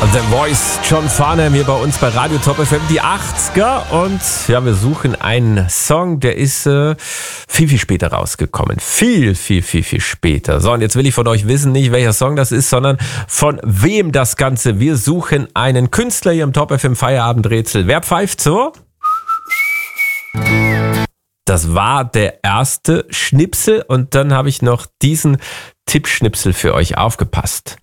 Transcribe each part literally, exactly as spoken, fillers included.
The Voice, John Farnham hier bei uns bei Radio Top F M, die achtziger. Und ja, wir suchen einen Song, der ist äh, viel, viel später rausgekommen. Viel, viel, viel, viel später. So, und jetzt will ich von euch wissen, nicht welcher Song das ist, sondern von wem das Ganze. Wir suchen einen Künstler hier im Top F M Feierabendrätsel. Wer pfeift so? Das war der erste Schnipsel und dann habe ich noch diesen Tippschnipsel für euch. Aufgepasst.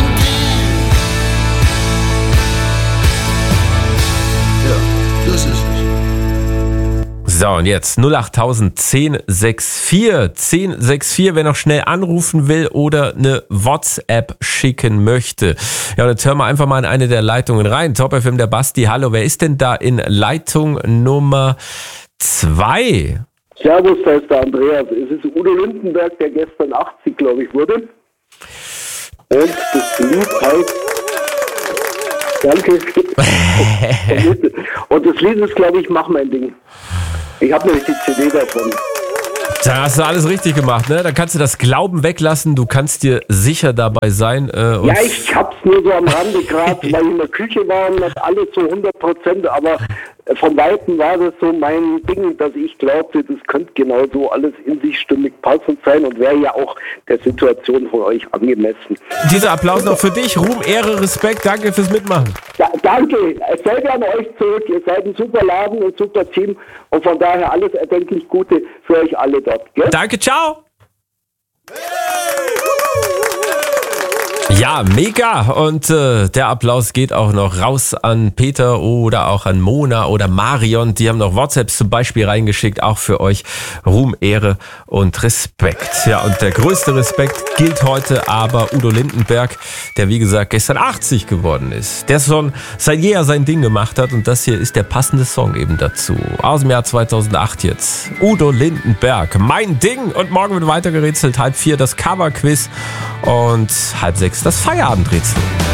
Das ist es. So, und jetzt null acht tausend zehn sechs vier zehn sechs vier, wer noch schnell anrufen will oder eine WhatsApp schicken möchte. Ja, und jetzt hören wir einfach mal in eine der Leitungen rein. Top F M, der Basti, hallo, wer ist denn da in Leitung Nummer zwei? Servus, da ist der Andreas. Es ist Udo Lindenberg, der gestern achtzig, glaube ich, wurde. Und das Lied heißt... Danke. Und das Lied ist, glaube ich, Mach mein Ding. Ich habe nämlich die C D davon. Da hast du alles richtig gemacht, ne? Da kannst du das Glauben weglassen, du kannst dir sicher dabei sein. Äh, ja, ich hab's nur so am Rande gerade, weil ich in der Küche war und nicht alles so hundert Prozent, aber von Weitem war das so mein Ding, dass ich glaubte, das könnte genau so alles in sich stimmig passend sein und wäre ja auch der Situation von euch angemessen. Dieser Applaus noch für dich, Ruhm, Ehre, Respekt, danke fürs Mitmachen. Ja, danke, es fällt an euch zurück, ihr seid ein super Laden, ein super Team und von daher alles erdenklich Gute für euch alle dort. Gell? Danke, ciao! Ja, mega. Und äh, der Applaus geht auch noch raus an Peter oder auch an Mona oder Marion. Die haben noch WhatsApps zum Beispiel reingeschickt, auch für euch. Ruhm, Ehre und Respekt. Ja, und der größte Respekt gilt heute aber Udo Lindenberg, der wie gesagt gestern achtzig geworden ist. Der schon seit jeher sein Ding gemacht hat und das hier ist der passende Song eben dazu. Aus dem Jahr zweitausendacht jetzt. Udo Lindenberg, mein Ding. Und morgen wird weiter gerätselt. Halb vier das Cover-Quiz und halb sechs das Feierabendrätsel.